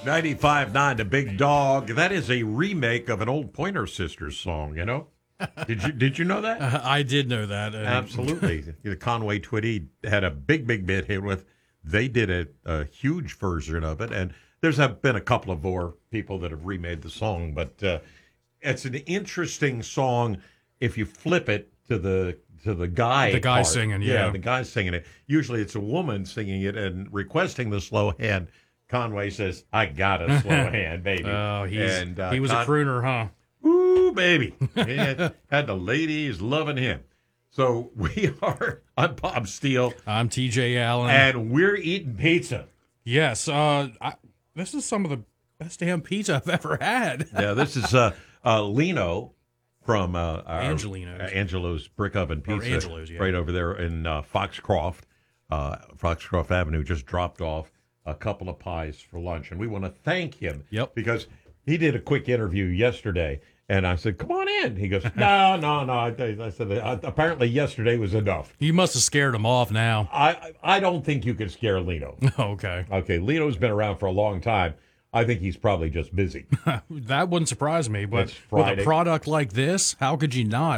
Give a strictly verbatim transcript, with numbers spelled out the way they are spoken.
ninety-five nine The Big Dog. That is a remake of an old Pointer Sisters song, you know? Did you did you know that? Uh, I did know that. And Absolutely. The Conway Twitty had a big, big bit hit with. They did a, a huge version of it, and there's a, been a couple of more people that have remade the song, but uh, it's an interesting song if you flip it to the to the guy. The guy part. singing, yeah. Yeah, the guy singing it. Usually it's a woman singing it and requesting the slow hand. Conway says, I got a slow hand, baby. Oh, he's, and, uh, he was Con- a crooner, huh? Ooh, baby. He had, had the ladies loving him. So we are, I'm Bob Steele. I'm T J Allen. And we're eating pizza. Yes, uh, I, this is some of the best damn pizza I've ever had. Yeah, this is uh, uh, Lino from uh, our, Angelino's. uh, Angelo's Brick Oven Or Pizza. Angelo's, yeah. Right over there in uh, Foxcroft, uh, Foxcroft Avenue, just dropped off a couple of pies for lunch. And we want to thank him. Yep. Because he did a quick interview yesterday. And I said, come on in. He goes, no, no, no. I, I said, uh, apparently yesterday was enough. You must have scared him off now. I I don't think you can scare Lino. Okay. Okay, Lino's been around for a long time. I think he's probably just busy. That wouldn't surprise me, but It's with Friday. a product like this, how could you not?